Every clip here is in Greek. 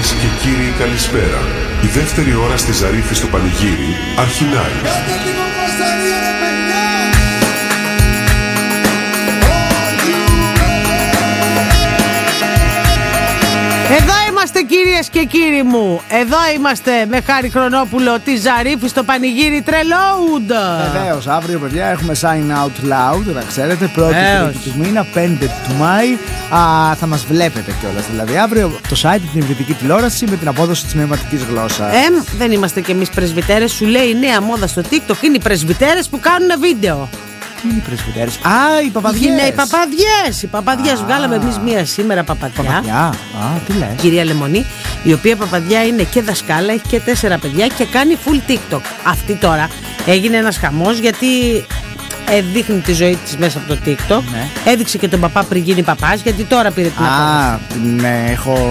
Κυρίες και κύριοι, καλησπέρα. Η δεύτερη ώρα στη Ζαρίφη στο Πανηγύρι αρχινάει. Εδώ είμαστε κυρίες και κύριοι μου. Εδώ είμαστε με Χάρη Χρονόπουλο τη Ζαρίφη στο Πανηγύρι Τρελόουντ. Βεβαίως, αύριο παιδιά έχουμε Sign Out Loud, να ξέρετε, πρώτη του μήνα, 5 του Μάη. Θα μας βλέπετε κιόλας, δηλαδή αύριο το site, την υβριδική τηλεόραση με την απόδοση της νοηματικής γλώσσας. Δεν είμαστε κι εμείς πρεσβυτέρες, σου λέει η νέα μόδα στο TikTok, είναι οι πρεσβυτέρες που κάνουν βίντεο. Είναι οι πρεσβυτέρες. Οι παπαδιές. Ναι, οι παπαδιές. Βγάλαμε εμείς μία σήμερα παπαδιά. Τι λες. Κυρία Λεμονή, η οποία παπαδιά είναι και δασκάλα, έχει και 4 παιδιά και κάνει full TikTok. Αυτή τώρα έγινε ένας χαμός γιατί δείχνει τη ζωή της μέσα από το TikTok. Ναι. Έδειξε και τον παπά πριν γίνει παπάς, γιατί τώρα πήρε την απόφαση. Ναι,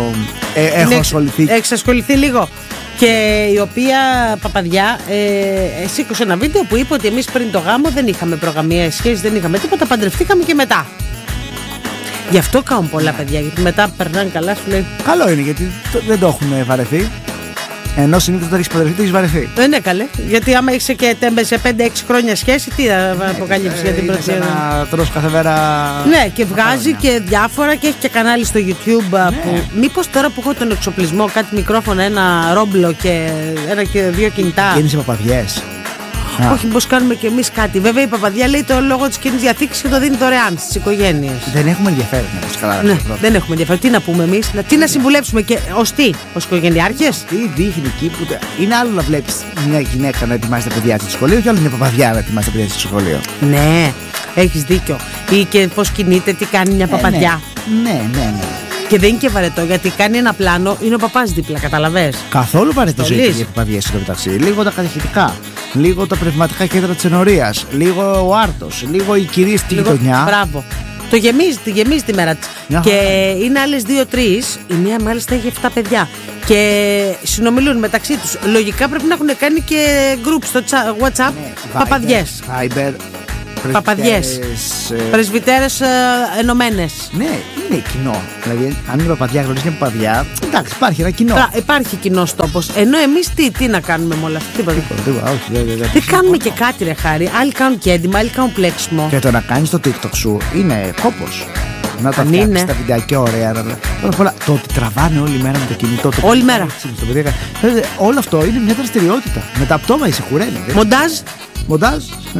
έχω ασχοληθεί. Έχεις ασχοληθεί λίγο. Και η οποία παπαδιά σήκωσε ένα βίντεο που είπε ότι εμείς πριν το γάμο δεν είχαμε προγαμιές σχέσεις, δεν είχαμε τίποτα, παντρευτήκαμε και μετά. Γι' αυτό κάνουν πολλά παιδιά, γιατί μετά περνάνε καλά, σου λέει. Καλό είναι, γιατί δεν το έχουν βαρεθεί. Ενώ συνήθως όταν έχεις παντρευτεί, το έχεις βαρεθεί. Ναι, καλέ. Γιατί άμα έχεις και σε 5-6 χρόνια σχέση, τι θα αποκαλύψεις για την πρώτη. Να τρως κάθε μέρα. Ναι, και βγάζει και διάφορα και έχει και κανάλι στο YouTube. Που μήπως τώρα που έχω τον εξοπλισμό, κάτι μικρόφωνο, ένα ρόμπλο και ένα και 2 κινητά. Γίνεσαι παπαδιές. Όχι, πως κάνουμε κι εμείς κάτι. Βέβαια η παπαδιά λέει το λόγο της κοινής διαθήκης και το δίνει δωρεάν στις οικογένειες. Δεν έχουμε ενδιαφέρον να μας καταλάβει. Ναι, δεν έχουμε ενδιαφέρον. Τι να πούμε εμείς, τι να συμβουλέψουμε και ως οικογενειάρχες. Τι δείχνει εκεί που. Είναι άλλο να βλέπεις μια γυναίκα να ετοιμάζει τα παιδιά της στο σχολείο και άλλο μια παπαδιά να ετοιμάζει τα παιδιά της στο σχολείο. Ναι, έχεις δίκιο. Ή και πώς κινείται, τι κάνει μια παπαδιά. Ναι. Και δεν είναι και βαρετό, γιατί κάνει ένα πλάνο, είναι ο παπάς δίπλα, καταλαβες. Καθόλου βαρετή ζωή για παπαδιές στο μεταξύ. Λίγο τα κατηχητικά, λίγο τα πνευματικά κέντρα της ενορίας, λίγο ο Άρτος, λίγο οι κυρίες στη γειτονιά. Μπράβο. Τη γεμίζει τη μέρα της. Και είναι άλλες 2-3. Η μία μάλιστα έχει 7 παιδιά. Και συνομιλούν μεταξύ τους. Λογικά πρέπει να έχουν κάνει και group στο WhatsApp. παπαδιές. Παπαδιές. Πρεσβυτέρες ενωμένες. Ναι, είναι κοινό. Δηλαδή, αν είναι παπαδιά, γνωρίζει μια παπαδιά, εντάξει, υπάρχει ένα κοινό. Υπάρχει κοινός τόπος. Ενώ εμείς τι να κάνουμε με όλα αυτά. Τίποτα. Δεν κάνουμε και κάτι, ρε Χάρη. Άλλοι κάνουν και έντυμα, άλλοι κάνουν πλέξιμο. Και το να κάνεις το TikTok σου είναι κόπος. Να τα φτιάξεις τα βιντεάκια ωραία. Το ότι τραβάνε όλη μέρα με το κινητό. Όλη μέρα. Όλο αυτό είναι μια δραστηριότητα. Με τα πτώμα είσαι κουρέλι. Μοντάζ.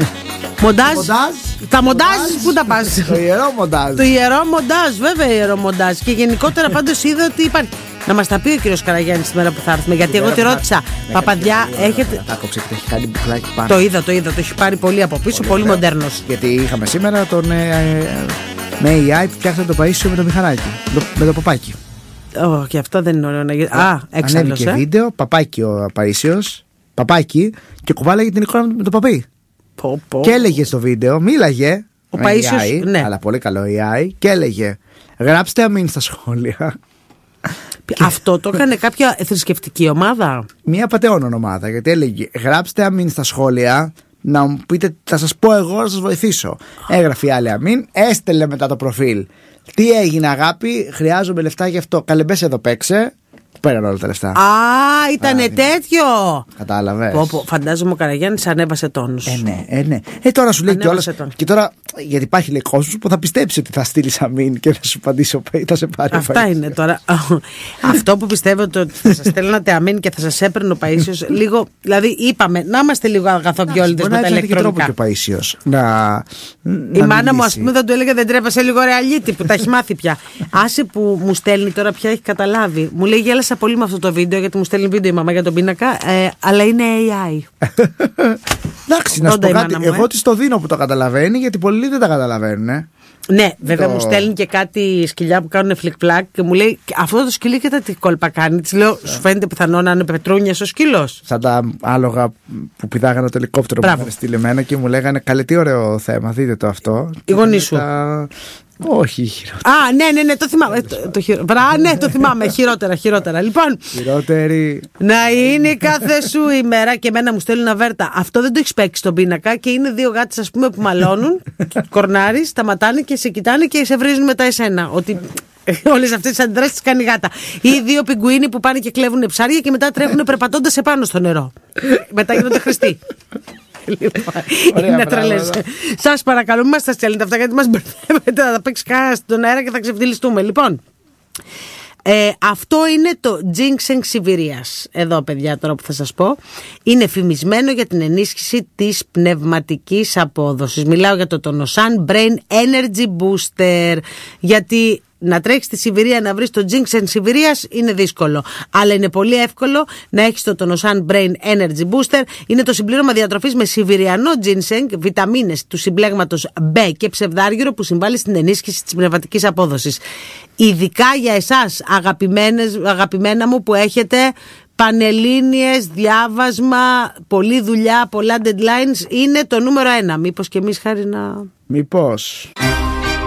Τα μοντάζ, πού τα πας? Το ιερό μοντάζ. Το ιερό μοντάζ, βέβαια ιερό μοντάζ. Και γενικότερα πάντως είδα ότι υπάρχει. Να μας τα πει ο κύριος Καραγιάννης τη μέρα που θα έρθουμε. Γιατί εγώ τη ρώτησα, παπαδιά, έχετε. Τα κόψε και έχει κάνει μπουκλάκι πάνω. Το είδα, το έχει πάρει πολύ από πίσω, πολύ μοντέρνος. Γιατί είχαμε σήμερα τον. Με AI που φτιάχνει το Παΐσιο με το μηχανάκι. Με το παπάκι. Και αυτό δεν είναι ωραίο να γίνει. Έξαλλος. Ανέβηκε βίντεο, παπάκι ο Παΐσιος, παπάκι, και κουβάλαγε την εικόνα με το παπί. Και έλεγε στο βίντεο, μίλαγε ο Παΐσιος, ναι. Αλλά πολύ καλό AI, και έλεγε γράψτε αμήν στα σχόλια. Αυτό το έκανε κάποια θρησκευτική ομάδα? Μια πατεώνων ομάδα, γιατί έλεγε γράψτε αμήν στα σχόλια, να μου πείτε, θα σας πω εγώ να σας βοηθήσω. Έγραφε η άλλη αμήν, έστελε μετά το προφίλ. Τι έγινε αγάπη, χρειάζομαι λεφτά γι' αυτό. Καλεμπές εδώ παίξε. Πέραν όλα τα λεφτά. Ήτανε τέτοιο. Κατάλαβες. Φαντάζομαι ο Καραγιάννης ανέβασε τόνους. Ναι. Τώρα σου λέει κιόλας. Και τώρα, γιατί υπάρχει λέει κόσμος που θα πιστέψει ότι θα στείλεις αμήν και θα σου απαντήσει θα σε πάρει. Αυτά είναι τώρα. Αυτό που πιστεύω ότι θα σας στέλνατε αμήν και θα σας έπαιρνε ο Παΐσιος λίγο. Δηλαδή είπαμε να είμαστε λίγο αγαθοβιόλιδες με τα ηλεκτρονικά. Και ο Παΐσιος. Η μάνα μου, ας πούμε, θα του έλεγε δεν τρέπασε λίγο ρεαλίτη που τα έχει μάθει πια. Άσε που μου στέλνει τώρα πια, έχει καταλάβει. Μου λέει γέλασα πολύ με αυτό το βίντεο, γιατί μου στέλνει βίντεο η μαμά για τον πίνακα, αλλά είναι AI. Εντάξει, να σου πω κάτι. Εγώ της το δίνω που το καταλαβαίνει, γιατί πολλοί δεν τα καταλαβαίνουν. Ναι, βέβαια μου στέλνει και κάτι σκυλιά που κάνουν φλικ-φλακ και μου λέει αυτό το σκυλί και τι κόλπα κάνει. Της λέω, σου φαίνεται πιθανό να είναι πετρούνιας ο σκύλος? Σαν τα άλογα που πηδάγανε το ελικόπτερο που είχαν στείλει εμένα και μου λέγανε καλέ τι ωραίο θέμα, δείτε το αυτό. Οι γονείς σου. Όχι, χειρότερα. Ναι, το θυμάμαι. Ναι, το θυμάμαι. Χειρότερα. Λοιπόν. Χειρότερη. Να είναι κάθε σου ημέρα και εμένα μου στέλνουν αβέρτα. Αυτό δεν το έχει παίξει στον πίνακα και είναι δύο γάτες, ας πούμε, που μαλώνουν. Κορνάρι, σταματάνε και σε κοιτάνε και σε βρίζουν μετά εσένα. Ότι όλες αυτές τις αντιδράσεις τις κάνει η γάτα. Ή δύο πιγκουίνοι που πάνε και κλέβουν ψάρια και μετά τρέχουν περπατώντας επάνω στο νερό. Μετά γίνονται χρηστοί. Είναι τρελές. Σας παρακαλώ, μην μας τα στέλνετε αυτά γιατί μας μπερδεύετε. Θα τα παίξει κανένα στον αέρα και θα ξεφτυλιστούμε. Λοιπόν, αυτό είναι το Ginseng Σιβηρίας. Εδώ, παιδιά, τώρα που θα σας πω, είναι φημισμένο για την ενίσχυση της πνευματικής απόδοσης. Μιλάω για το Tonosan Brain Energy Booster. Γιατί να τρέχεις στη Σιβηρία να βρεις το Ginseng Σιβηρίας είναι δύσκολο. Αλλά είναι πολύ εύκολο να έχεις το Tonosan Brain Energy Booster. Είναι το συμπλήρωμα διατροφής με σιβηριανό ginseng, βιταμίνες του συμπλέγματος B και ψευδάργυρο που συμβάλλει στην ενίσχυση της πνευματικής απόδοσης. Ειδικά για εσάς, αγαπημένα μου, που έχετε πανελλήνιες, διάβασμα, πολλή δουλειά, πολλά deadlines, είναι το νούμερο 1. Μήπως και εμείς, Χάρη, να... Μήπως...